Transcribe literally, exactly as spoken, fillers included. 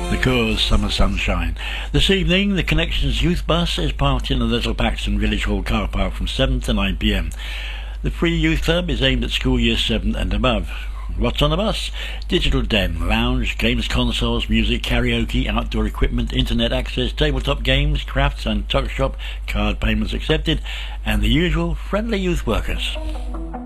The Cause, Summer Sunshine. This evening, the Connections Youth Bus is parked in the Little Paxton Village Hall car park from seven to nine p m. The Free Youth Club is aimed at school year seven and above. What's on the bus? Digital den, lounge, games consoles, music, karaoke, outdoor equipment, internet access, tabletop games, crafts and tuck shop, card payments accepted, and the usual friendly youth workers.